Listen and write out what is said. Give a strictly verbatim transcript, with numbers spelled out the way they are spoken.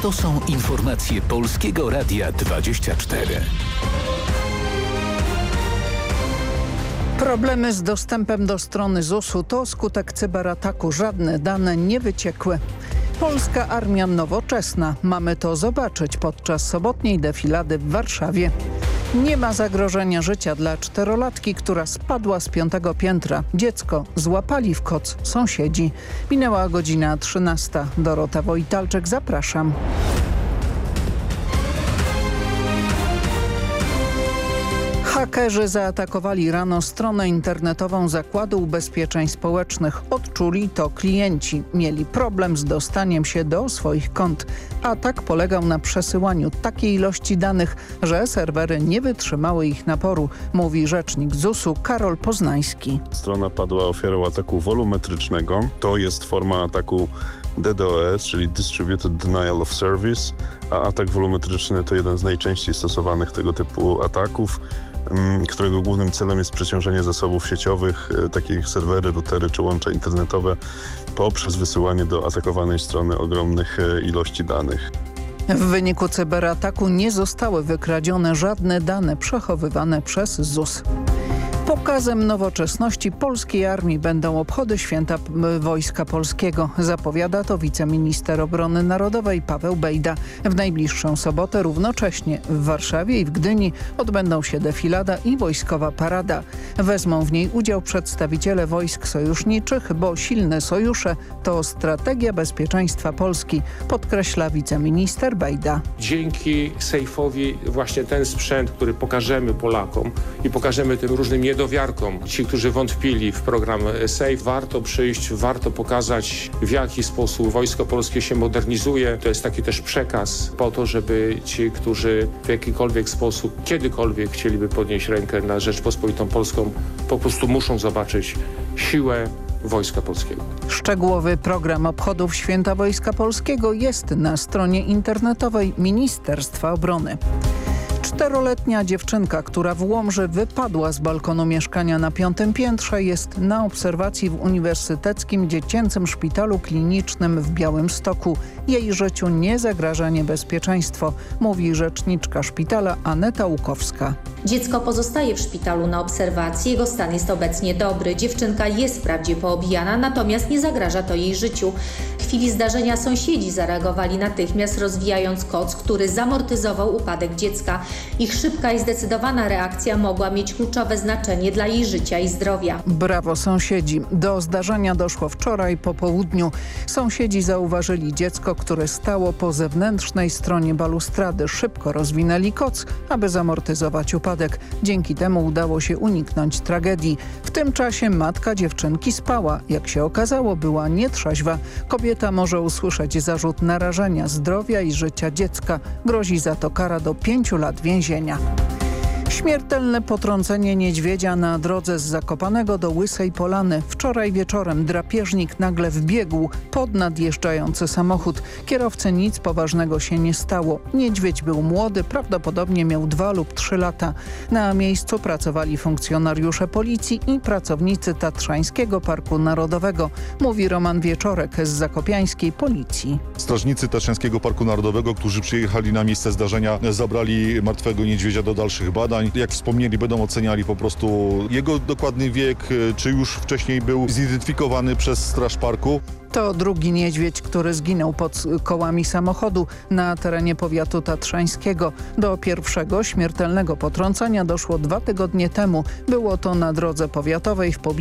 To są informacje Polskiego Radia dwadzieścia cztery. Problemy z dostępem do strony zusu to skutek cyberataku. Żadne dane nie wyciekły. Polska armia nowoczesna. Mamy to zobaczyć podczas sobotniej defilady w Warszawie. Nie ma zagrożenia życia dla czterolatki, która spadła z piątego piętra. Dziecko złapali w koc sąsiedzi. Minęła godzina trzynasta. Dorota Wojtalczyk, zapraszam. Hakerzy zaatakowali rano stronę internetową Zakładu Ubezpieczeń Społecznych. Odczuli to klienci. Mieli problem z dostaniem się do swoich kont. Atak polegał na przesyłaniu takiej ilości danych, że serwery nie wytrzymały ich naporu, mówi rzecznik zusu Karol Poznański. Strona padła ofiarą ataku wolumetrycznego. To jest forma ataku D D o S, czyli Distributed Denial of Service, a atak wolumetryczny to jeden z najczęściej stosowanych tego typu ataków, którego głównym celem jest przeciążenie zasobów sieciowych, takich jak serwery, routery czy łącza internetowe, poprzez wysyłanie do atakowanej strony ogromnych ilości danych. W wyniku cyberataku nie zostały wykradzione żadne dane przechowywane przez ZUS. Pokazem nowoczesności polskiej armii będą obchody Święta Wojska Polskiego. Zapowiada to wiceminister obrony narodowej Paweł Bejda. W najbliższą sobotę równocześnie w Warszawie i w Gdyni odbędą się defilada i wojskowa parada. Wezmą w niej udział przedstawiciele wojsk sojuszniczych, bo silne sojusze to strategia bezpieczeństwa Polski, podkreśla wiceminister Bejda. Dzięki Sejfowi właśnie ten sprzęt, który pokażemy Polakom i pokażemy tym różnym niedowiarkom, ci, którzy wątpili w program Safe, warto przyjść, warto pokazać, w jaki sposób Wojsko Polskie się modernizuje. To jest taki też przekaz po to, żeby ci, którzy w jakikolwiek sposób, kiedykolwiek chcieliby podnieść rękę na Rzeczpospolitą Polską, po prostu muszą zobaczyć siłę Wojska Polskiego. Szczegółowy program obchodów Święta Wojska Polskiego jest na stronie internetowej Ministerstwa Obrony. Czteroletnia dziewczynka, która w Łomży wypadła z balkonu mieszkania na piątym piętrze, jest na obserwacji w Uniwersyteckim Dziecięcym Szpitalu Klinicznym w Białymstoku. Jej życiu nie zagraża niebezpieczeństwo, mówi rzeczniczka szpitala Aneta Łukowska. Dziecko pozostaje w szpitalu na obserwacji, jego stan jest obecnie dobry. Dziewczynka jest wprawdzie poobijana, natomiast nie zagraża to jej życiu. W chwili zdarzenia sąsiedzi zareagowali natychmiast, rozwijając koc, który zamortyzował upadek dziecka. Ich szybka i zdecydowana reakcja mogła mieć kluczowe znaczenie dla jej życia i zdrowia. Brawo sąsiedzi. Do zdarzenia doszło wczoraj po południu. Sąsiedzi zauważyli dziecko, które stało po zewnętrznej stronie balustrady. Szybko rozwinęli koc, aby zamortyzować upadek. Dzięki temu udało się uniknąć tragedii. W tym czasie matka dziewczynki spała. Jak się okazało, była nietrzeźwa. Kobieta może usłyszeć zarzut narażenia zdrowia i życia dziecka. Grozi za to kara do pięciu lat więzienia. Śmiertelne potrącenie niedźwiedzia na drodze z Zakopanego do Łysej Polany. Wczoraj wieczorem drapieżnik nagle wbiegł pod nadjeżdżający samochód. Kierowcy nic poważnego się nie stało. Niedźwiedź był młody, prawdopodobnie miał dwa lub trzy lata. Na miejscu pracowali funkcjonariusze policji i pracownicy Tatrzańskiego Parku Narodowego, mówi Roman Wieczorek z zakopiańskiej policji. Strażnicy Tatrzańskiego Parku Narodowego, którzy przyjechali na miejsce zdarzenia, zabrali martwego niedźwiedzia do dalszych badań. Jak wspomnieli, będą oceniali po prostu jego dokładny wiek, czy już wcześniej był zidentyfikowany przez Straż Parku. To drugi niedźwiedź, który zginął pod kołami samochodu na terenie powiatu tatrzańskiego. Do pierwszego śmiertelnego potrącenia doszło dwa tygodnie temu. Było to na drodze powiatowej w pobliżu